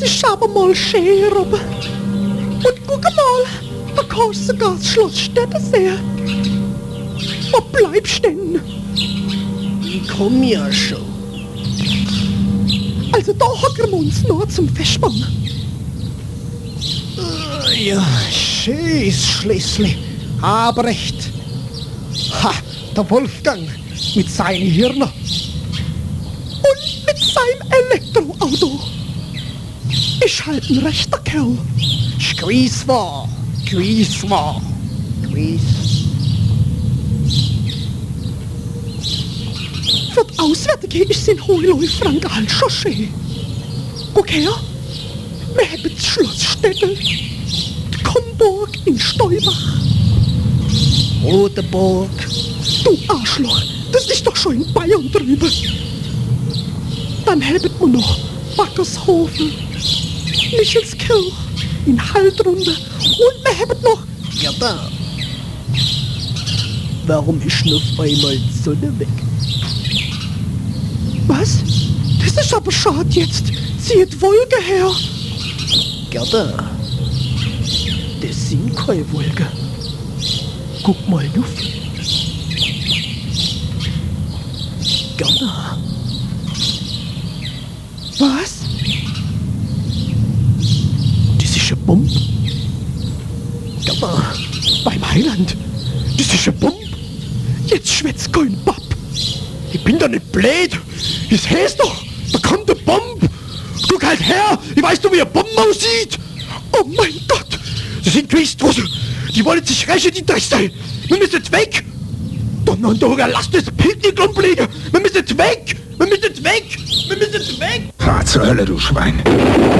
ist aber mal schön, Robbe. Und guck mal, da kannst du sogar das Schloss Städte sehen. Wo bleibst denn? Ich komm ja schon. Also da hocken wir uns noch zum Festmann. Ja, scheiß Schlesli. Aber recht. Ha, der Wolfgang mit seinen Hirn. Und mit seinem Elektroauto. Ist halt ein rechter Kerl. Gewiss war. Gewiss. Für die Auswärtige ist sein Hohenlohe-Frank halt schon schön. Guck her, wir haben das Schloss Städte, die Komburg in Steubach. Rodeburg. Du Arschloch, das ist doch schon in Bayern drüben. Dann haben wir noch Backershofen, Michelskirch, in Haltrunde und wir haben noch... Ja da. Warum ist denn auf einmal die Sonne weg? Was? Das ist aber schade jetzt. Zieht Wolke her. Gerda, das sind keine Wolken. Guck mal auf. Gerda. Was? Das ist eine Bombe. Gerda, beim Heiland. Das ist eine Bombe. Jetzt schwätzt kein Bab. Ich bin doch nicht blöd. Das heißt doch, da kommt eine Bombe. Guck halt her. Ich weiß doch, wie eine Bombe aussieht. Oh mein Gott. Das sind Questrusse. Die wollen sich rächen, die Drecksteil. Wir müssen jetzt weg. Donnerndorger, lasst das Picknick umlegen. Wir müssen jetzt weg. Wir müssen jetzt weg. Wir müssen jetzt weg. Fahr zur Hölle, du Schwein.